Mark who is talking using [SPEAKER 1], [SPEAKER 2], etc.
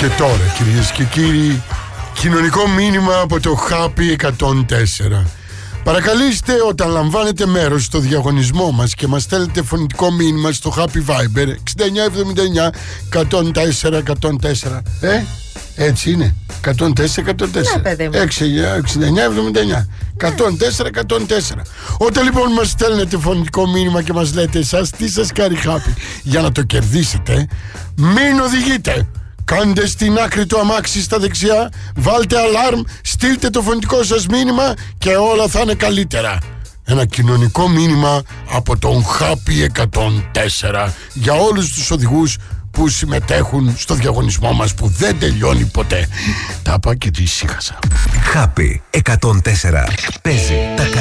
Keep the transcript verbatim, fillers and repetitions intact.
[SPEAKER 1] Και τώρα, κυρίες και κύριοι, κοινωνικό μήνυμα από το Happy εκατόν τέσσερα. Παρακαλείστε, όταν λαμβάνετε μέρος στο διαγωνισμό μας και μας στέλνετε φωνητικό μήνυμα στο Happy Viber εξήντα εννιά εβδομήντα εννιά εκατόν τέσσερα εκατόν τέσσερα. Ε, έτσι είναι. εκατόν τέσσερα εκατόν τέσσερα.
[SPEAKER 2] Ναι, παιδί μου.
[SPEAKER 1] εξήντα εννιά εβδομήντα εννιά εκατόν τέσσερα εκατόν τέσσερα. Όταν λοιπόν μας στέλνετε φωνητικό μήνυμα και μας λέτε εσάς τι σας κάνει Happy για να το κερδίσετε, μην οδηγείτε. Κάντε στην άκρη το αμάξι στα δεξιά, βάλτε αλάρμ, στείλτε το φωνητικό σας μήνυμα και όλα θα είναι καλύτερα. Ένα κοινωνικό μήνυμα από τον Happy εκατόν τέσσερα για όλους τους οδηγούς που συμμετέχουν στο διαγωνισμό μας που δεν τελειώνει ποτέ. Τα είπα και τη ησύχασα.
[SPEAKER 3] Happy εκατόν τέσσερα. Παίζει τα